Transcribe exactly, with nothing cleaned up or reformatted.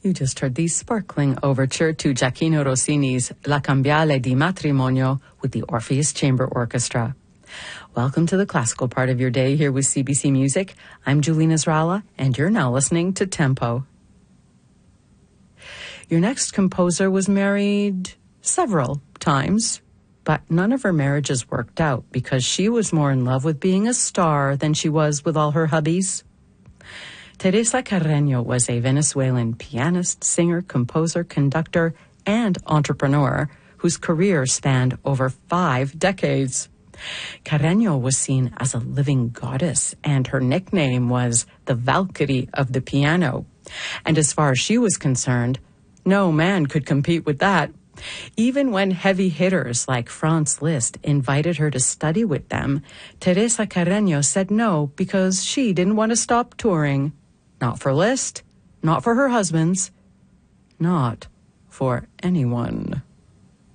You just heard the sparkling overture to Giacchino Rossini's La Cambiale di Matrimonio with the Orpheus Chamber Orchestra. Welcome to the classical part of your day here with C B C Music. I'm Julina Zrala, and you're now listening to Tempo. Your next composer was married several times, but none of her marriages worked out because she was more in love with being a star than she was with all her hubbies. Teresa Carreño was a Venezuelan pianist, singer, composer, conductor, and entrepreneur whose career spanned over five decades. Carreño was seen as a living goddess, and her nickname was the Valkyrie of the piano. And as far as she was concerned, no man could compete with that. Even when heavy hitters like Franz Liszt invited her to study with them, Teresa Carreño said no because she didn't want to stop touring. Not for Liszt, not for her husbands, not for anyone.